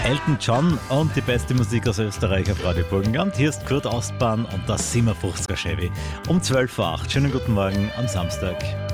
Elton John und die beste Musik aus Österreich auf Radio Burgenland. Hier ist Kurt Austmann und das 57er Chevy um 12:08 Schönen guten Morgen am Samstag.